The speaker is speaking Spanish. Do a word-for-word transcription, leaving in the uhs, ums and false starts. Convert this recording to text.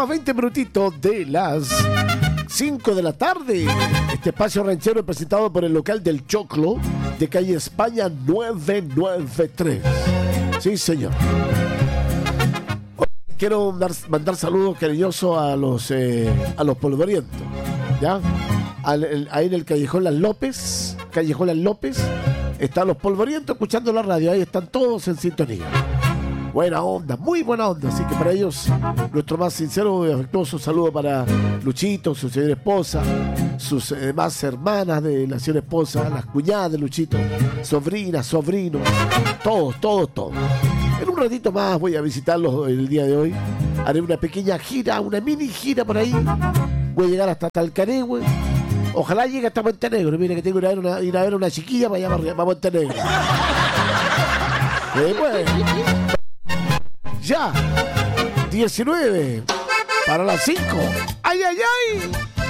A veinte minutitos de las cinco de la tarde. Este espacio ranchero es presentado por el local del Choclo de calle España nueve noventa y tres. Sí, señor. Quiero dar, mandar saludos cariñosos a los eh, a los polvorientos, ¿ya? Al, el, ahí en el Callejón Las López, Callejón Las López, están los polvorientos escuchando la radio, ahí están todos en sintonía. Buena onda, muy buena onda, así que para ellos nuestro más sincero y afectuoso saludo para Luchito, su señora esposa, sus demás hermanas de la señora esposa, las cuñadas de Luchito, sobrinas, sobrinos, todos, todos, todos. En un ratito más voy a visitarlos el día de hoy. Haré una pequeña gira, una mini gira por ahí. Voy a llegar hasta Talcaregüe. Ojalá llegue hasta Montenegro. Mira que tengo que ir a ver una, ir a ver una chiquilla para allá para, para Montenegro. Eh, bueno. Ya. diecinueve para las cinco. ¡Ay, ay, ay!